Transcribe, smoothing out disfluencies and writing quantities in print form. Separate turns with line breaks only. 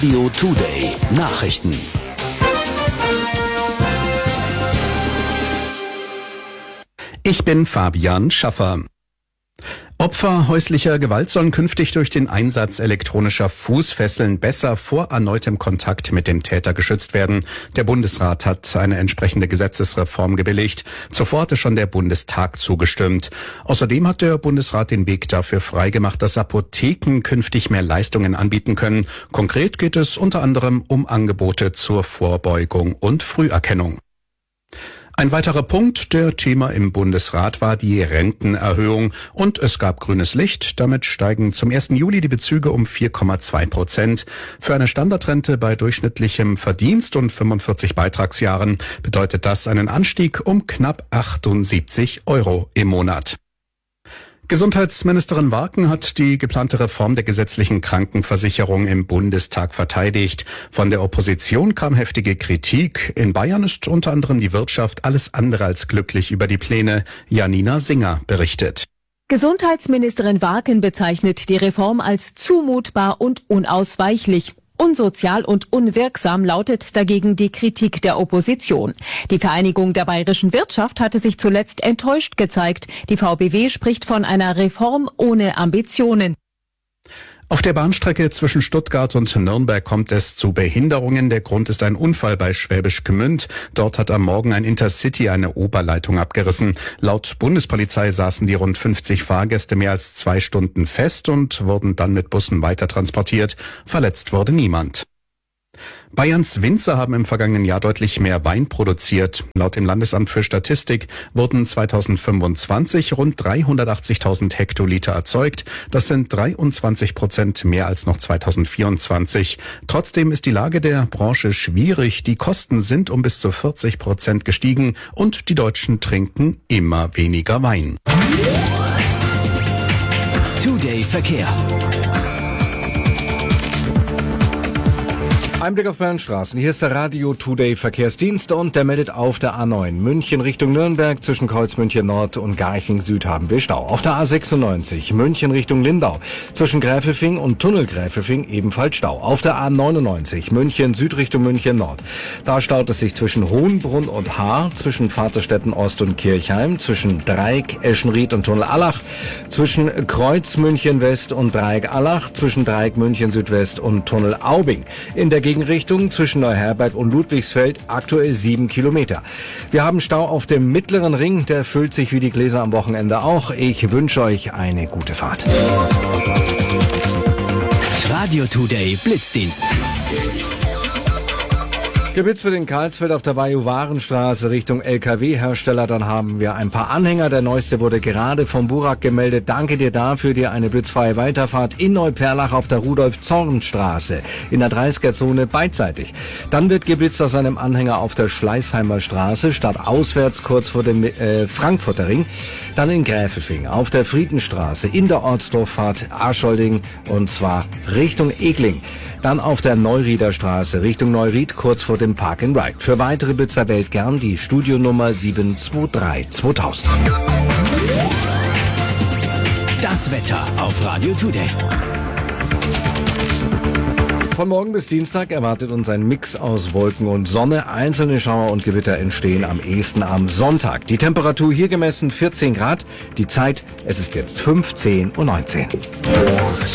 Radio Today Nachrichten.
Ich bin Fabian Schaffer. Opfer häuslicher Gewalt sollen künftig durch den Einsatz elektronischer Fußfesseln besser vor erneutem Kontakt mit dem Täter geschützt werden. Der Bundesrat hat eine entsprechende Gesetzesreform gebilligt. Zuvor hatte schon der Bundestag zugestimmt. Außerdem hat der Bundesrat den Weg dafür freigemacht, dass Apotheken künftig mehr Leistungen anbieten können. Konkret geht es unter anderem um Angebote zur Vorbeugung und Früherkennung. Ein weiterer Punkt, der Thema im Bundesrat, war die Rentenerhöhung und es gab grünes Licht. Damit steigen zum 1. Juli die Bezüge um 4,2%. Für eine Standardrente bei durchschnittlichem Verdienst und 45 Beitragsjahren bedeutet das einen Anstieg um knapp 78 € im Monat. Gesundheitsministerin Warken hat die geplante Reform der gesetzlichen Krankenversicherung im Bundestag verteidigt. Von der Opposition kam heftige Kritik. In Bayern ist unter anderem die Wirtschaft alles andere als glücklich über die Pläne. Janina Singer berichtet.
Gesundheitsministerin Warken bezeichnet die Reform als zumutbar und unausweichlich. Unsozial und unwirksam lautet dagegen die Kritik der Opposition. Die Vereinigung der bayerischen Wirtschaft hatte sich zuletzt enttäuscht gezeigt. Die VBW spricht von einer Reform ohne Ambitionen.
Auf der Bahnstrecke zwischen Stuttgart und Nürnberg kommt es zu Behinderungen. Der Grund ist ein Unfall bei Schwäbisch Gmünd. Dort hat am Morgen ein Intercity eine Oberleitung abgerissen. Laut Bundespolizei saßen die rund 50 Fahrgäste mehr als 2 Stunden fest und wurden dann mit Bussen weiter transportiert. Verletzt wurde niemand. Bayerns Winzer haben im vergangenen Jahr deutlich mehr Wein produziert. Laut dem Landesamt für Statistik wurden 2025 rund 380.000 Hektoliter erzeugt. Das sind 23% mehr als noch 2024. Trotzdem ist die Lage der Branche schwierig. Die Kosten sind um bis zu 40% gestiegen und die Deutschen trinken immer weniger Wein.
Today Verkehr.
Ein Blick auf Bernstraßen. Hier ist der Radio Today Verkehrsdienst und der meldet auf der A9 München Richtung Nürnberg. Zwischen Kreuz München Nord und Garching Süd haben wir Stau. Auf der A96 München Richtung Lindau. Zwischen Gräfelfing und Tunnel Gräfelfing ebenfalls Stau. Auf der A99 München Süd Richtung München Nord. Da staut es sich zwischen Hohenbrunn und Haar, zwischen Vaterstetten Ost und Kirchheim, zwischen Dreieck Eschenried und Tunnel Allach, zwischen Kreuz München West und Dreieck Allach, zwischen Dreieck München Südwest und Tunnel Aubing. In der Gegenrichtung zwischen Neuherberg und Ludwigsfeld aktuell 7 Kilometer. Wir haben Stau auf dem mittleren Ring, der füllt sich wie die Gläser am Wochenende auch. Ich wünsche euch eine gute Fahrt.
Radio Today Blitzdienst.
Geblitzt für den Karlsfeld auf der Bajuwarenstraße Richtung LKW-Hersteller. Dann haben wir ein paar Anhänger. Der neueste wurde gerade vom Burak gemeldet. Danke dir dafür. Dir eine blitzfreie Weiterfahrt in Neuperlach auf der Rudolf-Zorn-Straße in der 30er-Zone beidseitig. Dann wird geblitzt aus einem Anhänger auf der Schleißheimer Straße, stadtauswärts kurz vor dem Frankfurter Ring. Dann in Gräfelfing auf der Friedenstraße in der Ortsdurchfahrt Arscholding und zwar Richtung Egling. Dann auf der Neurieder Straße Richtung Neuried kurz vor dem Park and Ride. Für weitere Blitzer wählt gern die Studionummer 723 2000.
Das Wetter auf Radio Today.
Von morgen bis Dienstag erwartet uns ein Mix aus Wolken und Sonne. Einzelne Schauer und Gewitter entstehen am ehesten am Sonntag. Die Temperatur hier gemessen 14 Grad. Die Zeit, es ist jetzt 15:19 Uhr.